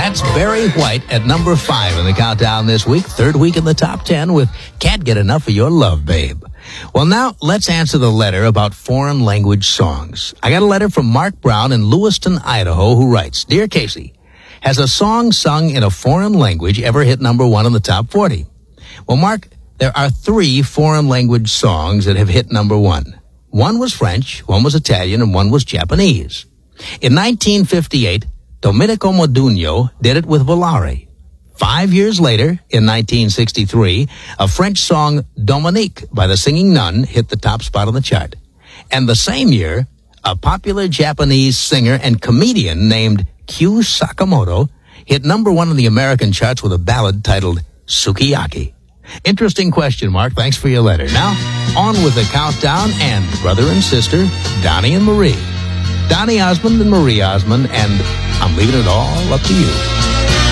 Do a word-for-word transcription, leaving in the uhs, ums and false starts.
That's Barry White at number five in the countdown this week, third week in the top ten with Can't Get Enough of Your Love, Babe. Well, now let's answer the letter about foreign language songs. I got a letter from Mark Brown in Lewiston, Idaho, who writes, Dear Casey, has a song sung in a foreign language ever hit number one in the top forty? Well, Mark, there are three foreign language songs that have hit number one. One was French, one was Italian, and one was Japanese. In nineteen fifty-eight, Domenico Modugno did it with Volare. Five years later, in nineteen sixty-three, a French song, Dominique, by the Singing Nun, hit the top spot on the chart. And the same year, a popular Japanese singer and comedian named Kyu Sakamoto hit number one on the American charts with a ballad titled Sukiyaki. Interesting question, Mark. Thanks for your letter. Now, on with the countdown and brother and sister, Donnie and Marie. Donnie Osmond and Marie Osmond, and I'm leaving it all up to you.